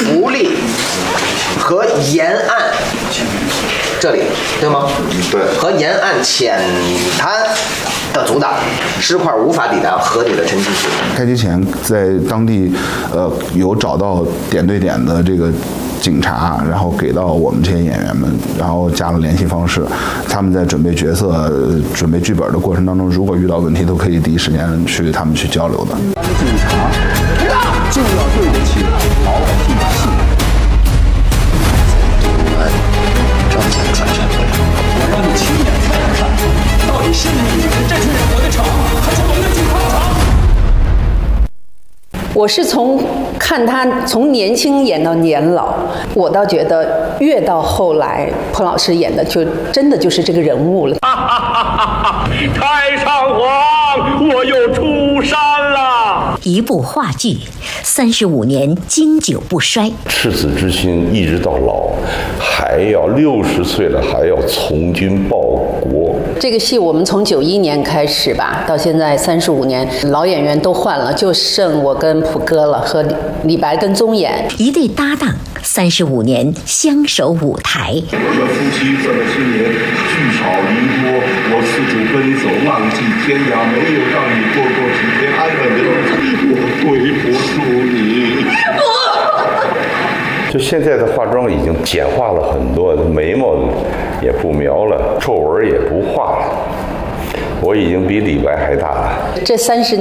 福利和沿岸这里对吗？ 对， 和沿岸浅滩的阻挡，尸块无法抵达河底的沉积水。 开机前在当地有找到点对点的这个警察，然后给到我们这些演员们，然后加了联系方式。他们在准备角色、准备剧本的过程当中，如果遇到问题，都可以第一时间去他们去交流的。 警察就要对得起老百姓的信任。 照相传承不了。 我让你亲眼看看，到底是你们这群人我的场，还是我们的警察的场？ 我是看他从年轻演到年老，我倒觉得越到后来，彭老师演的就真的就是这个人物了。 太上皇，我又出山了。 一部话剧，35年经久不衰， 赤子之心一直到老，还要60岁了还要从军报国。 这个戏我们从91年开始吧，到现在35年，老演员都换了，就剩我跟普哥了，和李白跟宗衍一对搭档，35年相守舞台。 我的夫妻这么些年聚少离多，我四处奔走，浪迹天涯，没有让你过几天安稳的日子，我对不住你。 就现在的化妆已经简化了很多，眉毛也不描了，皱纹也不画了。我已经比李白还大了。 这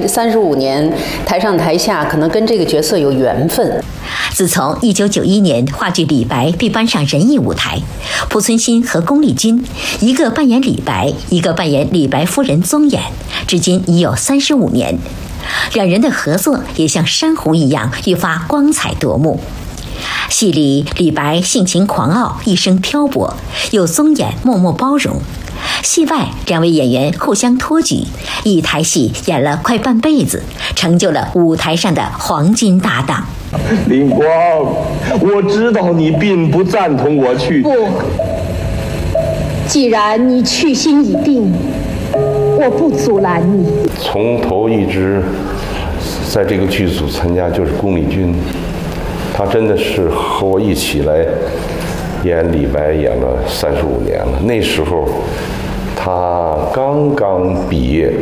35年，台上台下可能跟这个角色有缘分。 自从1991年话剧《李白》被搬上人艺舞台，濮存昕和龚丽君，一个扮演李白，一个扮演李白夫人宗衍，至今已有35年。两人的合作也像珊瑚一样愈发光彩夺目。戏里李白性情狂傲，一生漂泊，有宗衍默默包容。戏外两位演员互相托举，一台戏演了快半辈子，成就了舞台上的黄金搭档。 林光，我知道你并不赞同我去。 不，既然你去心已定，我不阻拦你。 从头一直在这个剧组参加就是龚丽君，她真的是和我一起来演李白，演了35年了。那时候他刚刚毕业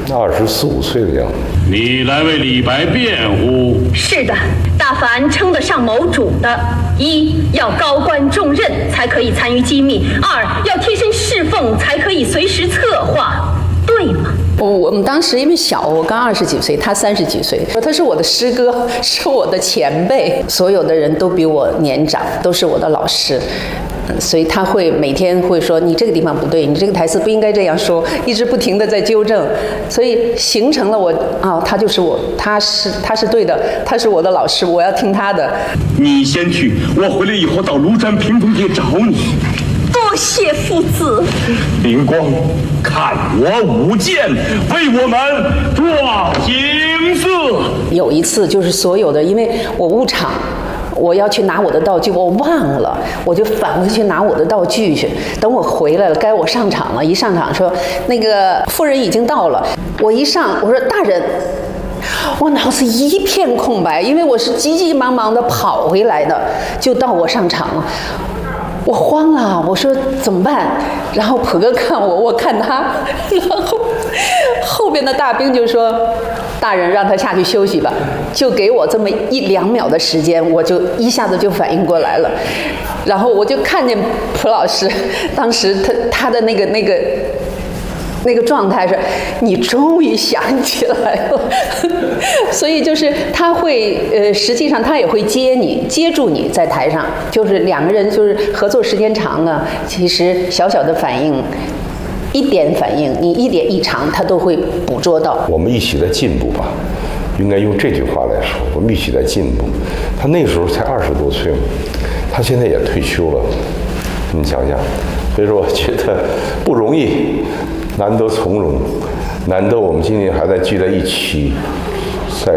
，24、25岁的样子。 你来为李白辩护？ 是的，大凡称得上谋主的，一要高官重任才可以参与机密，二要贴身侍奉才可以随时策划，对吗？ 我们当时因为小，我刚20几岁，他30几岁，他是我的师哥，是我的前辈，所有的人都比我年长，都是我的老师。所以他会每天会说你这个地方不对，你这个台词不应该这样说，一直不停地在纠正，所以形成了我他就是我，他是对的，他是我的老师，我要听他的。 你先去，我回来以后到庐山屏风街找你。 多谢父子。 灵光，看我舞剑，为我们壮景色。 有一次就是所有的，因为我误场。我要去拿我的道具，我忘了，我就返回去拿我的道具去。等我回来了，该我上场了。一上场说，那个夫人已经到了。我一上，我说大人，我脑子一片空白，因为我是急急忙忙的跑回来的，就到我上场了。我慌了，我说怎么办？然后普哥看我，我看他，然后后边的大兵就说：“大人，让他下去休息吧。”就给我这么1、2秒的时间，我就一下子就反应过来了。然后我就看见普老师，当时他的那个状态是，你终于想起来了，所以就是他会实际上他也会接住你在台上，就是两个人就是合作时间长了，其实小小的反应，一点反应，你一点异常，他都会捕捉到。 我们一起在进步吧，应该用这句话来说，我们一起在进步。他那时候才20多岁嘛，他现在也退休了，你想想，所以说我觉得不容易。难得从容，难得我们今天还在聚在一起，在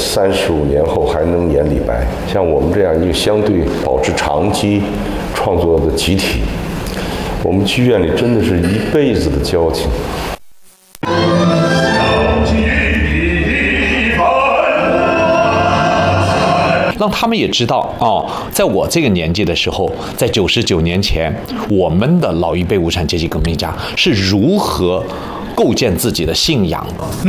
35年后还能演李白。像我们这样一个相对保持长期创作的集体，我们剧院里真的是一辈子的交情。 让他们也知道哦，在我这个年纪的时候，在99年前，我们的老一辈无产阶级革命家是如何构建自己的信仰的。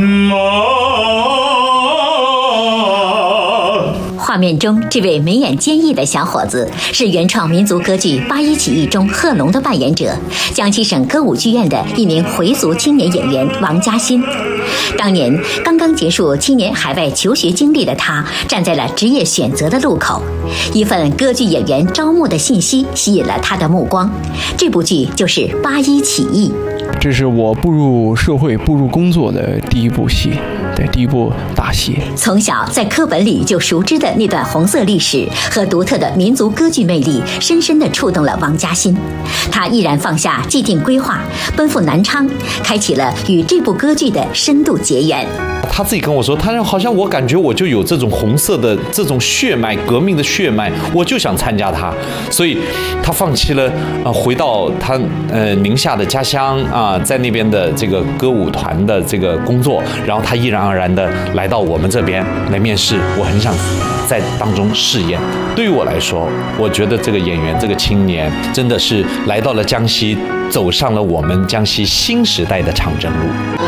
画面中，这位眉眼坚毅的小伙子是原创民族歌剧《八一起义》中贺龙的扮演者，江西省歌舞剧院的一名回族青年演员王嘉欣。当年刚刚结束青年海外求学经历的他，站在了职业选择的路口，一份歌剧演员招募的信息吸引了他的目光。这部剧就是《八一起义》。 这是我步入社会、步入工作的第一部戏，对，第一部大戏。 从小在课本里就熟知的那段红色历史和独特的民族歌剧魅力，深深地触动了王嘉欣。他毅然放下既定规划，奔赴南昌，开启了与这部歌剧的深度结缘。 他自己跟我说，他说好像我感觉我就有这种红色的这种血脉，革命的血脉，我就想参加它，所以他放弃了回到他宁夏的家乡啊，在那边的这个歌舞团的这个工作，然后他毅然而然的来到我们这边来面试。我很想在当中试验。对于我来说，我觉得这个演员这个青年真的是来到了江西，走上了我们江西新时代的长征路。